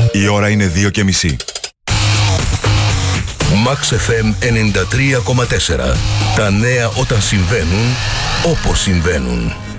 Η ώρα είναι 2:30. Max FM 93,4. Τα νέα όταν συμβαίνουν, όπως συμβαίνουν.